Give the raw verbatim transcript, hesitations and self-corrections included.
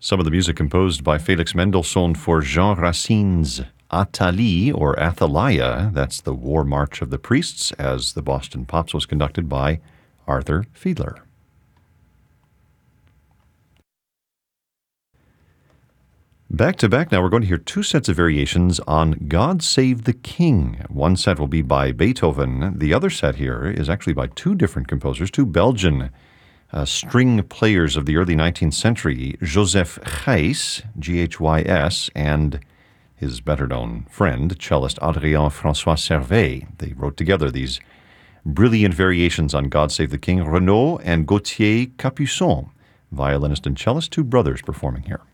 Some of the music composed by Felix Mendelssohn for Jean Racine's Athalie, or Athaliah. That's the War March of the Priests, as the Boston Pops was conducted by Arthur Fiedler. Back to back now, we're going to hear two sets of variations on God Save the King. One set will be by Beethoven. The other set here is actually by two different composers, two Belgian uh, string players of the early nineteenth century, Joseph Gys, G H Y S, and his better-known friend, cellist Adrien François Servet. They wrote together these brilliant variations on God Save the King. Renaud and Gauthier Capuçon, violinist and cellist, two brothers performing here.